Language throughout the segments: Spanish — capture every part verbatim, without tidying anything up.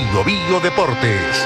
Bio Bio Deportes.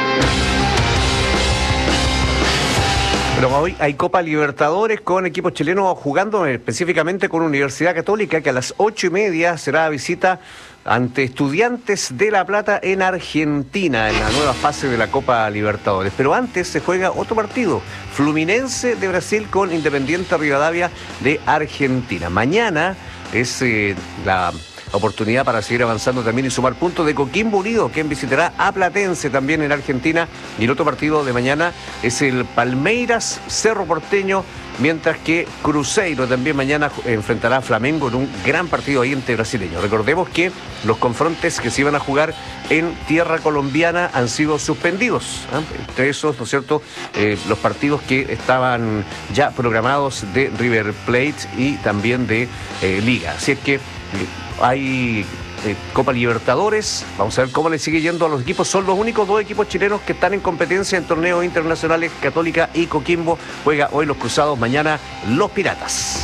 Pero hoy hay Copa Libertadores con equipos chilenos jugando específicamente con Universidad Católica, que a las ocho y media será visita ante Estudiantes de La Plata en Argentina, en la nueva fase de la Copa Libertadores. Pero antes se juega otro partido, Fluminense de Brasil con Independiente Rivadavia de Argentina. Mañana es eh, la oportunidad para seguir avanzando también y sumar puntos de Coquimbo Unido, quien visitará a Platense también en Argentina. Y el otro partido de mañana es el Palmeiras Cerro Porteño, mientras que Cruzeiro también mañana enfrentará a Flamengo en un gran partido ahí entre brasileños. Recordemos que los confrontes que se iban a jugar en tierra colombiana han sido suspendidos, ¿eh? Entre esos, ¿no es cierto?, eh, los partidos que estaban ya programados de River Plate y también de eh, Liga. Así es que eh, hay eh, Copa Libertadores. Vamos a ver cómo le sigue yendo a los equipos. Son los únicos dos equipos chilenos que están en competencia en torneos internacionales. Católica y Coquimbo. Juega hoy los Cruzados, mañana los Piratas.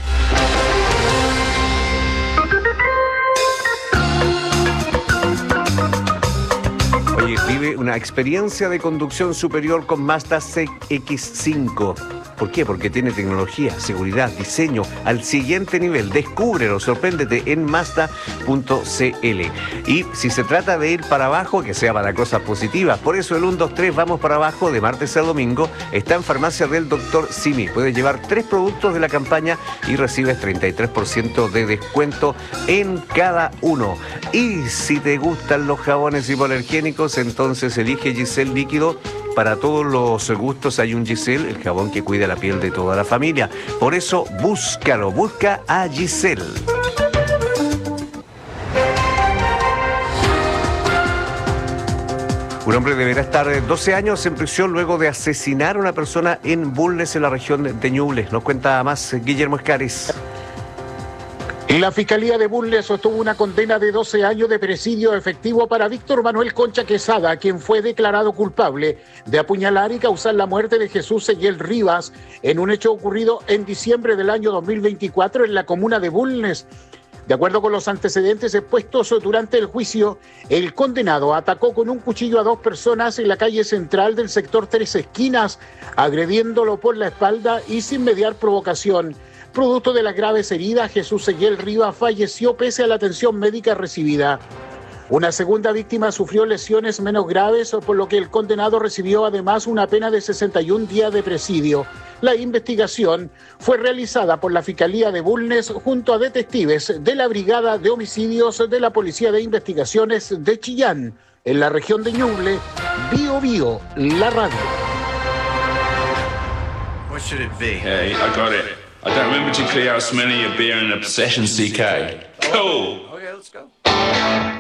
Oye, vive una experiencia de conducción superior con Mazda C X cinco. ¿Por qué? Porque tiene tecnología, seguridad, diseño al siguiente nivel. Descúbrelo, sorpréndete en Mazda punto c l. Y si se trata de ir para abajo, que sea para cosas positivas. Por eso el uno, dos, tres, vamos para abajo, de martes a domingo, está en Farmacia del Doctor Simi. Puedes llevar tres productos de la campaña y recibes treinta y tres por ciento de descuento en cada uno. Y si te gustan los jabones hipoalergénicos, entonces elige Giselle Líquido. Para todos los gustos hay un Giselle, el jabón que cuida la piel de toda la familia. Por eso, búscalo, busca a Giselle. Un hombre deberá estar doce años en prisión luego de asesinar a una persona en Bulnes, en la región de Ñuble. Nos cuenta más Guillermo Escares. La Fiscalía de Bulnes sostuvo una condena de doce años de presidio efectivo para Víctor Manuel Concha Quesada, quien fue declarado culpable de apuñalar y causar la muerte de Jesús Seguel Rivas en un hecho ocurrido en diciembre del año dos mil veinticuatro en la comuna de Bulnes. De acuerdo con los antecedentes expuestos durante el juicio, el condenado atacó con un cuchillo a dos personas en la calle central del sector Tres Esquinas, agrediéndolo por la espalda y sin mediar provocación. Producto de las graves heridas, Jesús Seguel Rivas falleció pese a la atención médica recibida. Una segunda víctima sufrió lesiones menos graves, por lo que el condenado recibió además una pena de sesenta y un días de presidio. La investigación fue realizada por la Fiscalía de Bulnes junto a detectives de la Brigada de Homicidios de la Policía de Investigaciones de Chillán, en la región de Ñuble. Bio Bio, la radio. What should it be? Hey, I got it. I don't remember too clear how smelly your beer and obsession, C K. Cool. Okay, let's go.